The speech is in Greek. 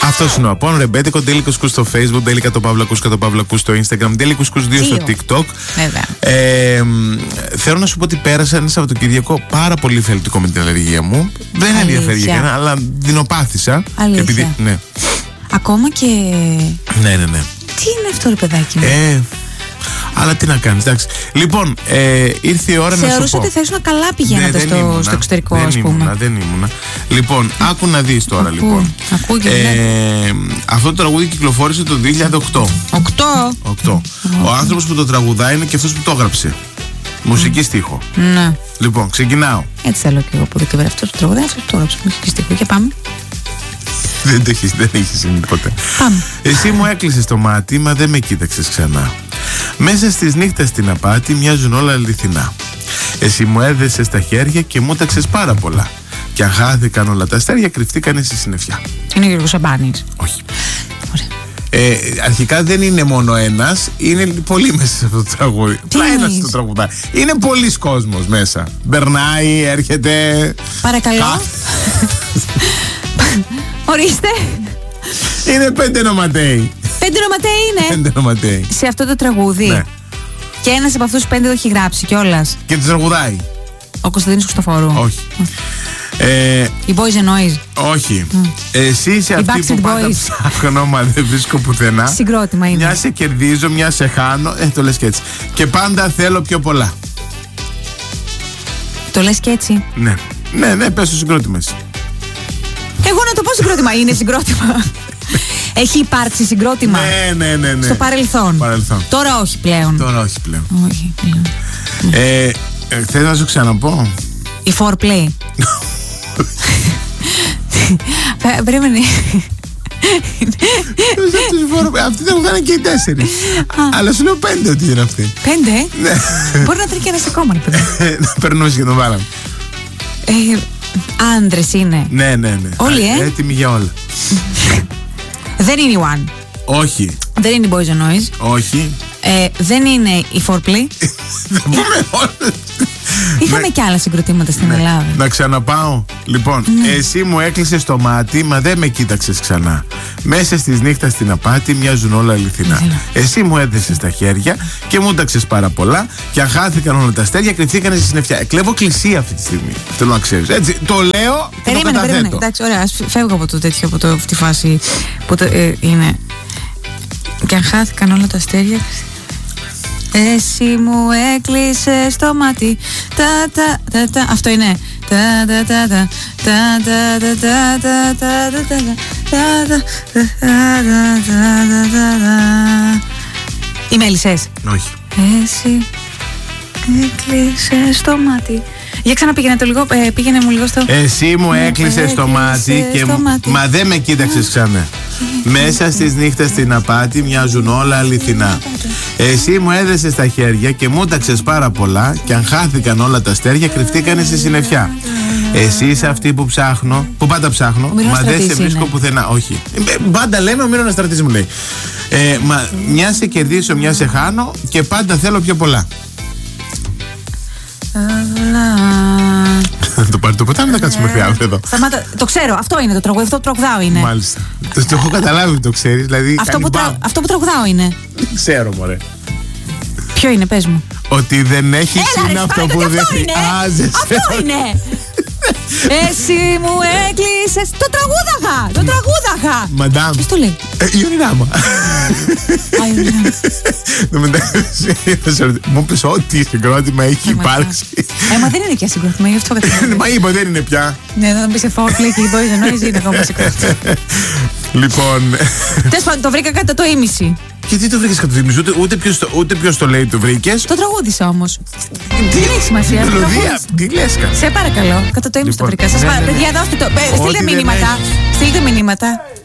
Αυτός είναι ο Απόν, ρεμπέτικο, Daily Couscous στο Facebook, Daily Κατοπαύλακους στο Instagram, Daily Couscous 2 στο TikTok. Θέλω να σου πω ότι πέρασα ένα Σαββατοκύριακο πάρα πολύ θελτικό με την αλλεργία μου. Δεν ενδιαφέρει για κανένα, αλλά δεινοπάθησα. Αλήθεια. Ναι. Ακόμα και. Ναι. Τι είναι αυτό, ρε παιδάκι μου? Αλλά τι να κάνεις, εντάξει. Λοιπόν, ήρθε η ώρα να σου πω. Θεωρούσα ότι θα ήσουν καλά πηγαίνοντα στο εξωτερικό, ας πούμε. Δεν ήμουνα. Λοιπόν, άκου να δεις τώρα, λοιπόν. Ακούω και αυτό το τραγούδι κυκλοφόρησε το 2008. 8. Ο άνθρωπος που το τραγουδάει είναι και αυτός που το έγραψε. Μουσική στίχο. Ναι. Λοιπόν, ξεκινάω. Έτσι θέλω και εγώ που δεν αυτό το τραγουδάει, αυτό το έγραψε. Μουσική στίχο. Και πάμε. Δεν έχει συμβεί ποτέ. Πάμε. Εσύ μου έκλεισες το μάτι, μα δεν με κοίταξες ξανά. Μέσα στις νύχτες στην απάτη μοιάζουν όλα αληθινά. Εσύ μου έδεσες τα χέρια και μου τάξες πάρα πολλά. Και αν χάθηκαν όλα τα αστέρια, κρυφτήκανε στη συννεφιά. Είναι ο Γιώργος Σαμπάνης? Όχι. Ωραία. Αρχικά δεν είναι μόνο ένας, είναι πολλοί μέσα σε αυτό το τραγούδι. Τι ένας το τραγουδάει. Είναι πολλοί κόσμος μέσα. Μπερνάει, έρχεται. Παρακαλώ. Ορίστε. Είναι 5 νοματέοι. 5 νοματέοι είναι. 5 νοματέοι. Σε αυτό το τραγούδι. Ναι. Και ένας από αυτούς τους 5 το έχει γράψει κιόλας. Και το τραγουδάει. Ο Κωνσταντίνος Χριστοφόρου. Όχι. Οι Boys and Noise. Όχι. Εσύ είσαι αυτή που πάντα ψάχνω, μα δεν βρίσκω πουθενά. Συγκρότημα είναι. Μια σε κερδίζω, μια σε χάνω. Το λες και έτσι. Και πάντα θέλω πιο πολλά. Το λες και έτσι. Ναι, πες το συγκρότημα εσύ. Εγώ να το πω συγκρότημα. Είναι συγκρότημα. Έχει υπάρξει συγκρότημα. Ναι. Στο παρελθόν. Τώρα όχι πλέον. Όχι πλέον. Θες να σου ξαναπώ? Η Foreplay. Περίμενε. Αυτοί δεν μου κάνανε και οι 4. Αλλά σου λέω 5 ότι είναι αυτοί. 5? Μπορεί να τρέχει και ένας ακόμα. Να περνούσε και τον βάλαμε. Άντρες είναι. Ναι. Όλοι, έτοιμοι για όλα. Δεν είναι η One. Όχι. Δεν είναι η Boys and Noise. Όχι. Δεν είναι η Foreplay. Δεν πούμε όλα. Είχαμε κι άλλα συγκροτήματα στην Ελλάδα. Να ξαναπάω. Λοιπόν, εσύ μου έκλεισες το μάτι, μα δεν με κοίταξες ξανά. Μέσα στις νύχτες στην απάτη μοιάζουν όλα αληθινά. Εσύ μου έδεσες τα χέρια και μου τάξες πάρα πολλά. Και αν χάθηκαν όλα τα αστέρια, κρυφτήκανε στη συννεφιά. Κλέβω εκκλησία αυτή τη στιγμή. Θέλω να ξέρεις. Έτσι, το λέω και το καταθέτω. Εντάξει, ωραία, ας φεύγω από το τέτοιο, από αυτή τη φάση που είναι. Και αν χάθηκαν όλα τα αστέρια. Εσύ μου έκλεισες το μάτι. Αυτό είναι. Οι Μέλισσες. Όχι. Εσύ έκλεισες το μάτι. Για ξαναπήγαινε το λίγο, πήγαινε μου λίγο στο. Εσύ μου έκλεισες το μάτι και μα δεν με κοίταξες ξανά. Μέσα στις νύχτες στην απάτη μοιάζουν όλα αληθινά. Εσύ μου έδεσες τα χέρια και μου τάξες πάρα πολλά. Και αν χάθηκαν όλα τα αστέρια, κρυφτήκανε στη συννεφιά. Εσύ είσαι αυτή που ψάχνω, που πάντα ψάχνω, μα δεν σε βρίσκω πουθενά. Όχι. Πάντα λέμε ο Μύρωνας Στρατής μου λέει. Μια σε κερδίσω, μια σε χάνω και πάντα θέλω πιο πολλά. Θα το πάρει το ποτάμι, θα κάτσουμε μέχρι αύριο εδώ. Σταμάτα, το ξέρω, αυτό είναι το τραγούδι, αυτό που τραγουδάω είναι. Μάλιστα. Το έχω καταλάβει ότι το ξέρεις, δηλαδή. Αυτό που τραγουδάω είναι. Δεν ξέρω, μωρέ. Ποιο είναι, πες μου. Ότι δεν έχει είναι αυτό που δεν χρειάζεσαι. Αυτό είναι. Εσύ μου έκλεισες. Το τραγούδαγα. Μαντάμ. Ποιος το λέει? Η Ονειράμα. Μου πες ό,τι συγκρότημα έχει υπάρξει. Μα δεν είναι πια συγκρότημα, γι' αυτό καταλαβαίνω. Μα είπα δεν είναι πια. Ναι, θα μπει σε Foreplay και η Boys and Noise είναι ακόμα συγκρότημα. Λοιπόν. Τέλος πάντων, το βρήκα κατά το ίμιση. Και τι το βρήκες κατά το ίμιση, ούτε ποιος το λέει το βρήκες. Το τραγούδισα όμως. Δεν έχει σημασία. Μελωδία, τι λες κάτι. Σε παρακαλώ, κατά το ίμιση το βρήκα. Σας παρακαλώ, παιδιά, δώστε το. Στείλτε μηνύματα.